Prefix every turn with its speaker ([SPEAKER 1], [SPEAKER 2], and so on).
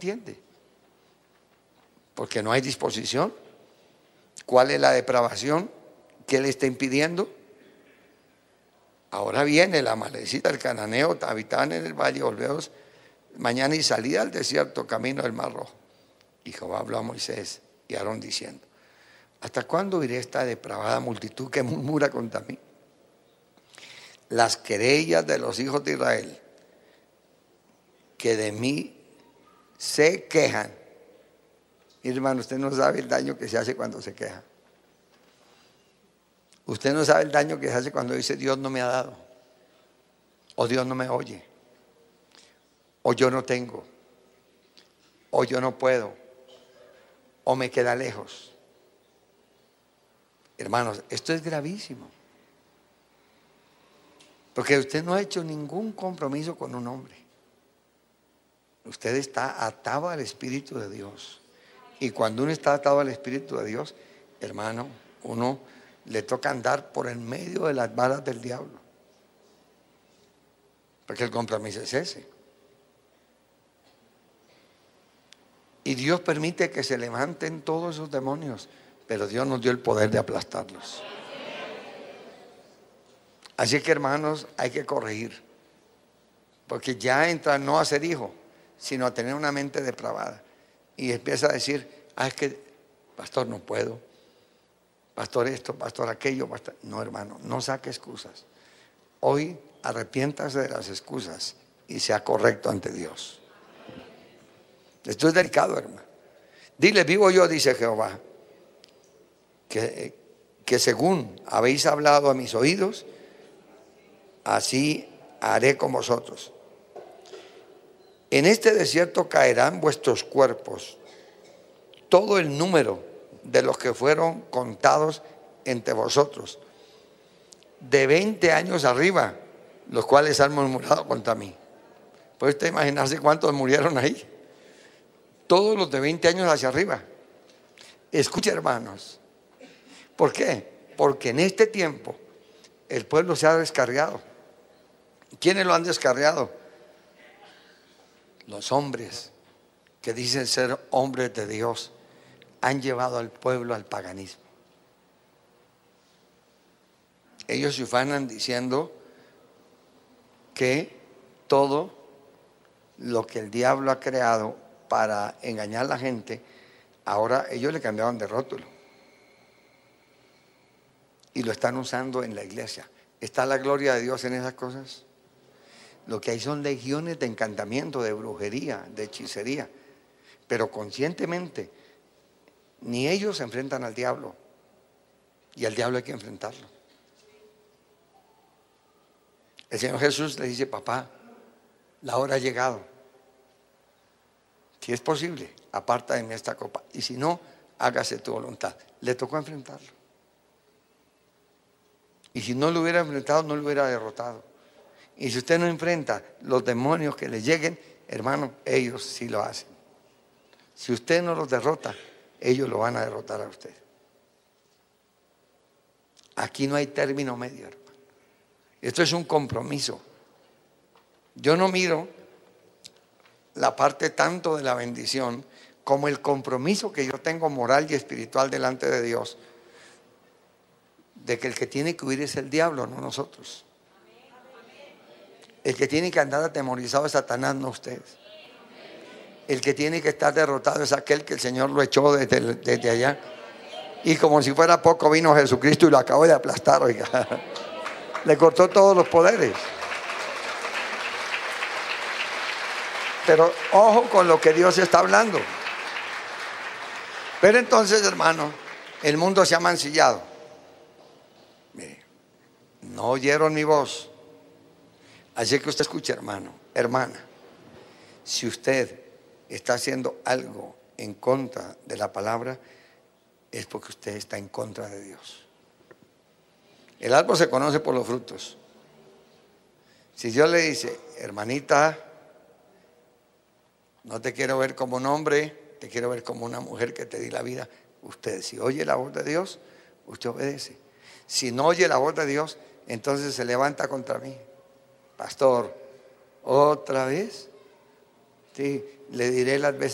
[SPEAKER 1] entiende. Porque no hay disposición. ¿Cuál es la depravación? ¿Qué le está impidiendo? Ahora viene la malecita del cananeo, habitaban en el valle, volveos mañana y salida al desierto, camino del Mar Rojo. Y Jehová habló a Moisés y a Aarón diciendo: ¿hasta cuándo iré esta depravada multitud que murmura contra mí? Las querellas de los hijos de Israel, que de mí se quejan. Hermano, usted no sabe el daño que se hace cuando se queja. Usted no sabe el daño que se hace cuando dice: Dios no me ha dado, o Dios no me oye, o yo no tengo, o yo no puedo, o me queda lejos. Hermanos, esto es gravísimo. Porque usted no ha hecho ningún compromiso con un hombre. Usted está atado al Espíritu de Dios. Y cuando uno está atado al Espíritu de Dios, hermano, uno le toca andar por el medio de las balas del diablo. Porque el compromiso es ese. Y Dios permite que se levanten todos esos demonios, pero Dios nos dio el poder de aplastarlos. Así que, hermanos, hay que corregir. Porque ya entra no a ser hijo, sino a tener una mente depravada. Y empieza a decir: es que, pastor, no puedo. Pastor esto, pastor aquello, pastor. No, hermano, no saque excusas. Hoy arrepiéntase de las excusas y sea correcto ante Dios. Esto es delicado, hermano. Dile: vivo yo, dice Jehová, que según habéis hablado a mis oídos, así haré con vosotros. En este desierto caerán vuestros cuerpos, todo el número de los que fueron contados entre vosotros, de 20 años arriba, los cuales han murmurado contra mí. ¿Puede usted imaginarse cuántos murieron ahí? Todos los de 20 años hacia arriba. Escuche, hermanos. ¿Por qué? Porque en este tiempo el pueblo se ha descarriado. ¿Quiénes lo han descarriado? Los hombres que dicen ser hombres de Dios han llevado al pueblo al paganismo. Ellos se ufanan diciendo que todo lo que el diablo ha creado para engañar a la gente, ahora ellos le cambiaron de rótulo y lo están usando en la iglesia. ¿Está la gloria de Dios en esas cosas? Lo que hay son legiones de encantamiento, de brujería, de hechicería, pero conscientemente ni ellos se enfrentan al diablo, y al diablo hay que enfrentarlo. El Señor Jesús le dice: papá, la hora ha llegado. Si es posible, aparta de mí esta copa, y si no, hágase tu voluntad. Le tocó enfrentarlo. Y si no lo hubiera enfrentado, no lo hubiera derrotado. Y si usted no enfrenta los demonios que le lleguen, hermano, ellos sí lo hacen. Si usted no los derrota, ellos lo van a derrotar a usted. Aquí no hay término medio, hermano. Esto es un compromiso. Yo no miro la parte tanto de la bendición como el compromiso que yo tengo moral y espiritual delante de Dios, de que el que tiene que huir es el diablo, no nosotros. El que tiene que andar atemorizado es Satanás, no ustedes. El que tiene que estar derrotado es aquel que el Señor lo echó desde allá. Y como si fuera poco, vino Jesucristo y lo acabó de aplastar, oiga. Le cortó todos los poderes. Pero ojo con lo que Dios está hablando. Pero entonces, hermano, el mundo se ha mancillado. Mire, no oyeron mi voz. Así que usted escuche, hermano, hermana. Si usted está haciendo algo en contra de la palabra, es porque usted está en contra de Dios. El árbol se conoce por los frutos. Si Dios le dice: hermanita, no te quiero ver como un hombre, te quiero ver como una mujer que te di la vida. Usted, si oye la voz de Dios, usted obedece. Si no oye la voz de Dios, entonces se levanta contra mí. Pastor, ¿otra vez? Sí, le diré las veces